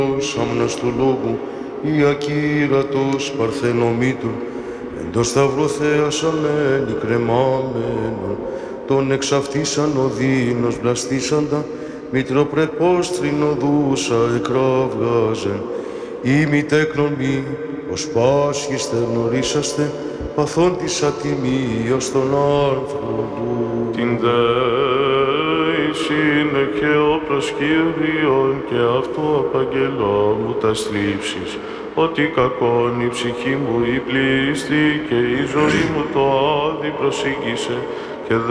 Άμνας του λόγου, η ακύρατος παρθενομήτου, εν το σταυρό θέας αμένη κρεμάμενον, τον εξ αυτής ανωδίνος βλαστήσαντα, μητροπρεπώς τρινοδούσα εκραυγάζεν, ή μη τέκνον μη, ως πάσχιστε γνωρίσαστε, παθών της ατιμίας των άνθρωπων. Την δέης είναι και ο προσκύριον και αυτό απαγγελώ μου τα θλίψεις, ότι κακόν η ψυχή μου η πλήστη και η ζωή μου το άδει προσήγησε,